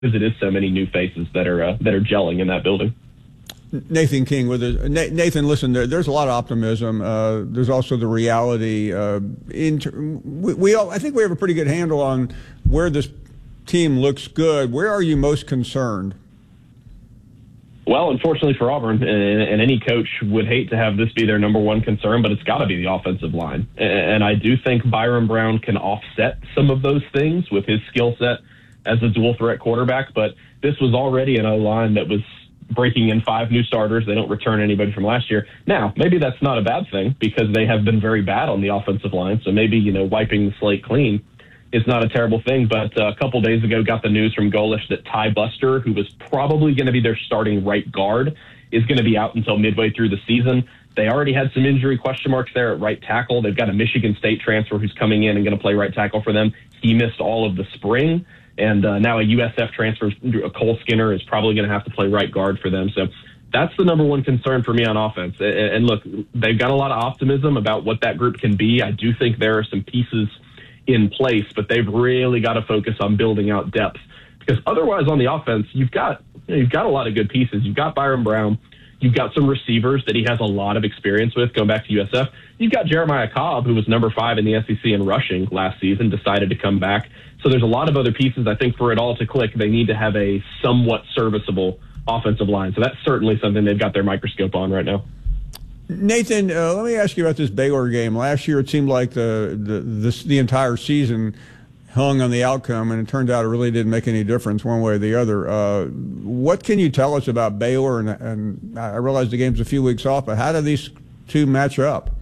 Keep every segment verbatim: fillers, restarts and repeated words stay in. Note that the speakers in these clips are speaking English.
it is so many new faces that are uh, that are gelling in that building. Nathan King with us. Nathan, listen, there, there's a lot of optimism. Uh, there's also the reality. Uh, in we, we all, I think we have a pretty good handle on where this team looks good. Where are you most concerned? Well, unfortunately for Auburn, and, and any coach would hate to have this be their number one concern, but it's got to be the offensive line. And I do think Byron Brown can offset some of those things with his skill set as a dual threat quarterback. But this was already an O-line that was breaking in five new starters. They don't return anybody from last year. Now, maybe that's not a bad thing because they have been very bad on the offensive line. So maybe, you know, wiping the slate clean is not a terrible thing. But uh, a couple days ago, got the news from Golesh that Ty Buster, who was probably going to be their starting right guard, is going to be out until midway through the season. They already had some injury question marks there at right tackle. They've got a Michigan State transfer who's coming in and going to play right tackle for them. He missed all of the spring. And uh, now a U S F transfer, Cole Skinner, is probably going to have to play right guard for them. So that's the number one concern for me on offense. And look, they've got a lot of optimism about what that group can be. I do think there are some pieces in place, but they've really got to focus on building out depth. Because otherwise on the offense, you've got you know, you've got a lot of good pieces. You've got Byron Brown. You've got some receivers that he has a lot of experience with going back to U S F. You've got Jeremiah Cobb, who was number five in the S E C in rushing last season, decided to come back. So there's a lot of other pieces. I think for it all to click, they need to have a somewhat serviceable offensive line. So that's certainly something they've got their microscope on right now. Nathan, uh, let me ask you about this Baylor game. Last year, it seemed like the the, this, the entire season hung on the outcome, and it turned out it really didn't make any difference one way or the other. Uh, what can you tell us about Baylor? And, and I realize the game's a few weeks off, but how do these two match up?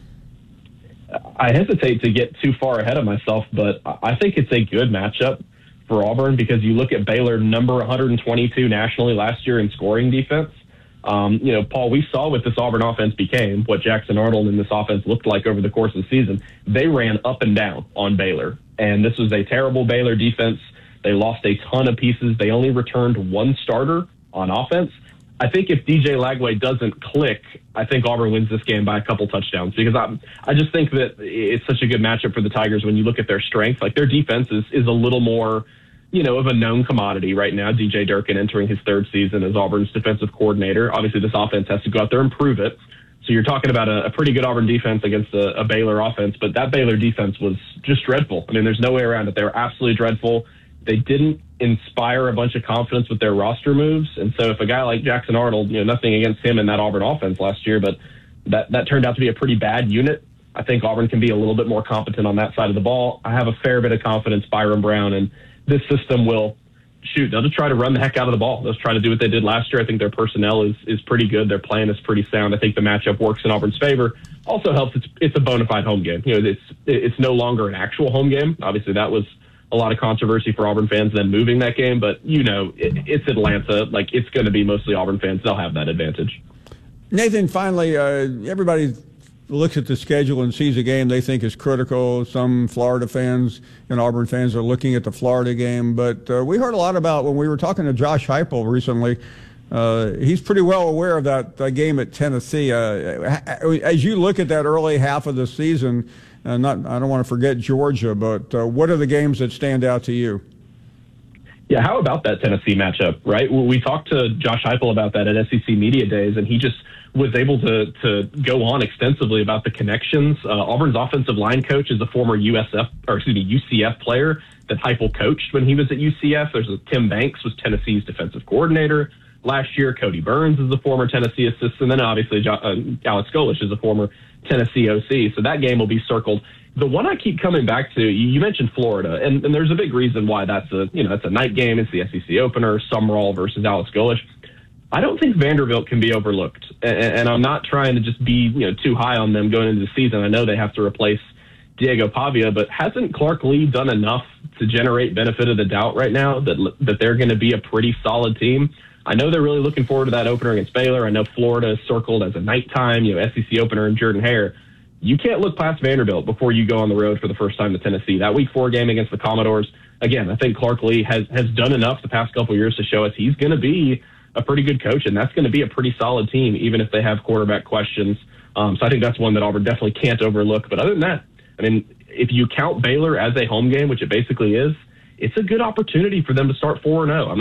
I hesitate to get too far ahead of myself, but I think it's a good matchup for Auburn because you look at Baylor, number one hundred twenty-two nationally last year in scoring defense. Um, you know, Paul, we saw what this Auburn offense became, what Jackson Arnold and this offense looked like over the course of the season. They ran up and down on Baylor, and this was a terrible Baylor defense. They lost a ton of pieces. They only returned one starter on offense. I think if D J Lagway doesn't click, I think Auburn wins this game by a couple touchdowns because I I just think that it's such a good matchup for the Tigers when you look at their strength. Like their defense is, is a little more, you know, of a known commodity right now. D J Durkin entering his third season as Auburn's defensive coordinator. Obviously, this offense has to go out there and prove it. So you're talking about a, a pretty good Auburn defense against a, a Baylor offense, but that Baylor defense was just dreadful. I mean, there's no way around it. They were absolutely dreadful. They didn't inspire a bunch of confidence with their roster moves. And so if a guy like Jackson Arnold, you know, nothing against him in that Auburn offense last year, but that, that turned out to be a pretty bad unit. I think Auburn can be a little bit more competent on that side of the ball. I have a fair bit of confidence Byron Brown and this system will shoot. They'll just try to run the heck out of the ball. They'll try to do what they did last year. I think their personnel is, is pretty good. Their plan is pretty sound. I think the matchup works in Auburn's favor. Also helps it's, it's a bona fide home game. You know, it's, it's no longer an actual home game. Obviously that was a lot of controversy for Auburn fans then moving that game, but you know, it, it's Atlanta. Like it's going to be mostly Auburn fans. They'll have that advantage. Nathan, finally, uh, everybody looks at the schedule and sees a game they think is critical. Some Florida fans and Auburn fans are looking at the Florida game, but uh, we heard a lot about when we were talking to Josh Heupel recently. Uh, he's pretty well aware of that, that game at Tennessee. Uh, as you look at that early half of the season, Uh, not, I don't want to forget Georgia, but uh, what are the games that stand out to you? Yeah, how about that Tennessee matchup, right? We talked to Josh Heupel about that at S E C Media Days, and he just was able to to go on extensively about the connections. Uh, Auburn's offensive line coach is a former U S F, or excuse me, U C F player that Heupel coached when he was at U C F. There's a, Tim Banks was Tennessee's defensive coordinator last year. Cody Burns is a former Tennessee assistant, and then obviously uh, Alex Golesh is a former Tennessee O C. So that game will be circled. The one I keep coming back to, you mentioned Florida, and, and there's a big reason why that's a, you know, that's a night game. It's the S E C opener, Sumrall versus Alex Golesh. I don't think Vanderbilt can be overlooked, and, and I'm not trying to just be, you know, too high on them going into the season. I know they have to replace Diego Pavia, but hasn't Clark Lee done enough to generate benefit of the doubt right now that that they're going to be a pretty solid team? I know they're really looking forward to that opener against Baylor. I know Florida is circled as a nighttime, you know, S E C opener in Jordan-Hare. You can't look past Vanderbilt before you go on the road for the first time to Tennessee. That week four game against the Commodores, again, I think Clark Lee has, has done enough the past couple of years to show us he's going to be a pretty good coach, and that's going to be a pretty solid team, even if they have quarterback questions. Um, so I think that's one that Auburn definitely can't overlook. But other than that, I mean, if you count Baylor as a home game, which it basically is, it's a good opportunity for them to start four and oh.